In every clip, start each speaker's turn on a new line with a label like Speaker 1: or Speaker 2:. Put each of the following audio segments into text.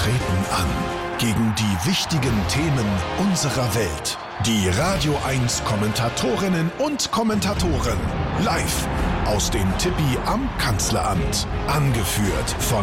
Speaker 1: treten an gegen die wichtigen Themen unserer Welt. Die Radio 1 Kommentatorinnen und Kommentatoren live aus dem Tippi am Kanzleramt. Angeführt von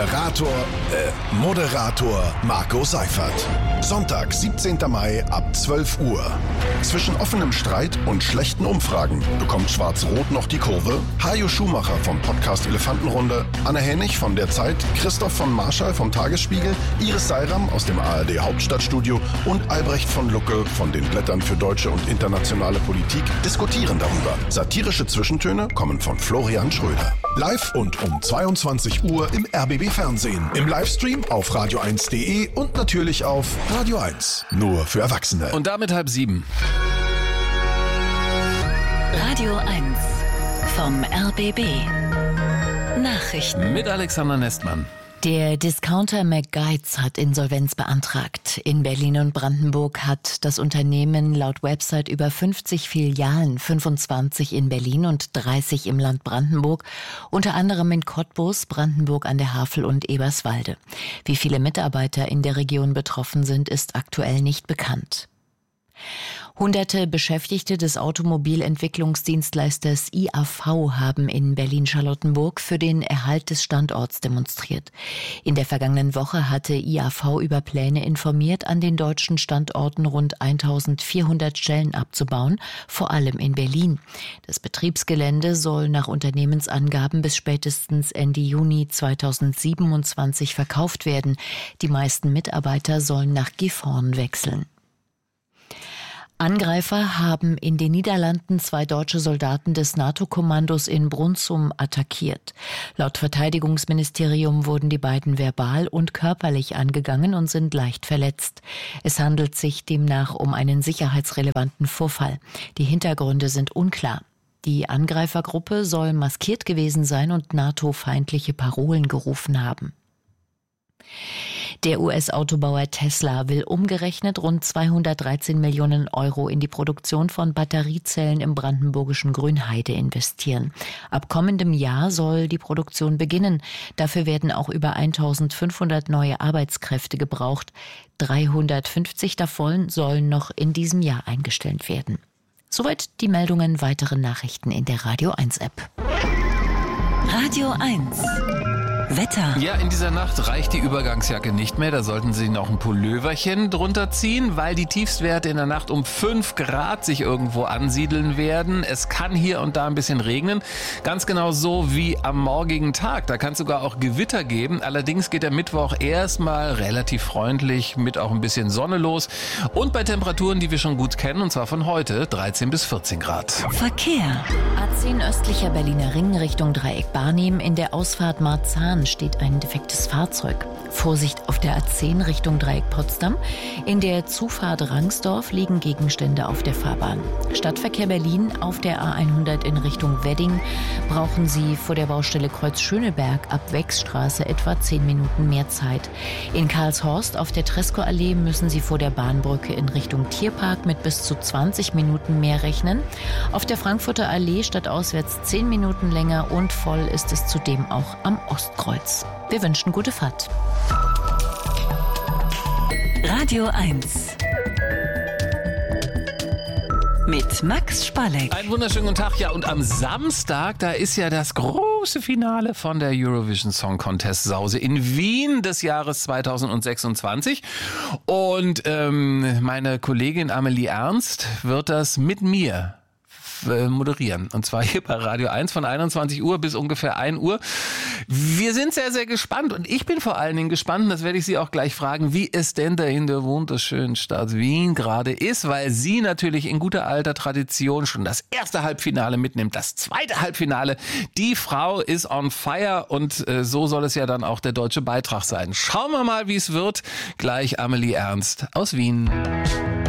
Speaker 1: Moderator Marco Seifert. Sonntag, 17. Mai ab 12 Uhr. Zwischen offenem Streit und schlechten Umfragen bekommt Schwarz-Rot noch die Kurve. Hajo Schumacher vom Podcast Elefantenrunde, Anne Hennig von der Zeit, Christoph von Marschall vom Tagesspiegel, Iris Seiram aus dem ARD Hauptstadtstudio und Albrecht von Lucke von den Blättern für deutsche und internationale Politik diskutieren darüber. Satirische Zwischentöne kommen von Florian Schröder. Live und um 22 Uhr im RBB Fernsehen, im Livestream auf radio1.de und natürlich auf Radio 1. Nur für Erwachsene.
Speaker 2: Und damit 6:30.
Speaker 3: Radio 1 vom RBB. Nachrichten
Speaker 2: Mit Alexander Nestmann.
Speaker 3: Der Discounter McGuides hat Insolvenz beantragt. In Berlin und Brandenburg hat das Unternehmen laut Website über 50 Filialen, 25 in Berlin und 30 im Land Brandenburg, unter anderem in Cottbus, Brandenburg an der Havel und Eberswalde. Wie viele Mitarbeiter in der Region betroffen sind, ist aktuell nicht bekannt. Hunderte Beschäftigte des Automobilentwicklungsdienstleisters IAV haben in Berlin-Charlottenburg für den Erhalt des Standorts demonstriert. In der vergangenen Woche hatte IAV über Pläne informiert, an den deutschen Standorten rund 1400 Stellen abzubauen, vor allem in Berlin. Das Betriebsgelände soll nach Unternehmensangaben bis spätestens Ende Juni 2027 verkauft werden. Die meisten Mitarbeiter sollen nach Gifhorn wechseln. Angreifer haben in den Niederlanden 2 deutsche Soldaten des NATO-Kommandos in Brunssum attackiert. Laut Verteidigungsministerium wurden die beiden verbal und körperlich angegangen und sind leicht verletzt. Es handelt sich demnach um einen sicherheitsrelevanten Vorfall. Die Hintergründe sind unklar. Die Angreifergruppe soll maskiert gewesen sein und NATO-feindliche Parolen gerufen haben. Der US-Autobauer Tesla will umgerechnet rund 213 Millionen Euro in die Produktion von Batteriezellen im brandenburgischen Grünheide investieren. Ab kommendem Jahr soll die Produktion beginnen. Dafür werden auch über 1500 neue Arbeitskräfte gebraucht. 350 davon sollen noch in diesem Jahr eingestellt werden. Soweit die Meldungen. Weitere Nachrichten in der Radio 1 App. Radio 1 Wetter.
Speaker 2: Ja, in dieser Nacht reicht die Übergangsjacke nicht mehr. Da sollten Sie noch ein Pulloverchen drunter ziehen, weil die Tiefstwerte in der Nacht um 5 Grad sich irgendwo ansiedeln werden. Es kann hier und da ein bisschen regnen. Ganz genau so wie am morgigen Tag. Da kann es sogar auch Gewitter geben. Allerdings geht der Mittwoch erstmal relativ freundlich mit auch ein bisschen Sonne los. Und bei Temperaturen, die wir schon gut kennen, und zwar von heute, 13 bis 14 Grad.
Speaker 3: Verkehr. A10 östlicher Berliner Ring Richtung Dreieck Barnim. In der Ausfahrt Marzahn steht ein defektes Fahrzeug. Vorsicht auf der A10 Richtung Dreieck Potsdam. In der Zufahrt Rangsdorf liegen Gegenstände auf der Fahrbahn. Stadtverkehr Berlin auf der A100 in Richtung Wedding brauchen Sie vor der Baustelle Kreuz Schöneberg ab Wechsstraße etwa 10 Minuten mehr Zeit. In Karlshorst auf der Tresco-Allee müssen Sie vor der Bahnbrücke in Richtung Tierpark mit bis zu 20 Minuten mehr rechnen. Auf der Frankfurter Allee stadtauswärts 10 Minuten länger und voll ist es zudem auch am Ostkreuz. Wir wünschen gute Fahrt. Radio 1 mit Max Spalleck.
Speaker 2: Einen wunderschönen guten Tag. Ja, und am Samstag, da ist ja das große Finale von der Eurovision Song Contest Sause in Wien des Jahres 2026. Und meine Kollegin Amelie Ernst wird das mit mir moderieren. Und zwar hier bei Radio 1 von 21 Uhr bis ungefähr 1 Uhr. Wir sind sehr, sehr gespannt und ich bin vor allen Dingen gespannt, und das werde ich Sie auch gleich fragen, wie es denn da in der wunderschönen Stadt Wien gerade ist, weil sie natürlich in guter alter Tradition schon das erste Halbfinale mitnimmt, das zweite Halbfinale. Die Frau ist on fire und so soll es ja dann auch der deutsche Beitrag sein. Schauen wir mal, wie es wird. Gleich Amelie Ernst aus Wien.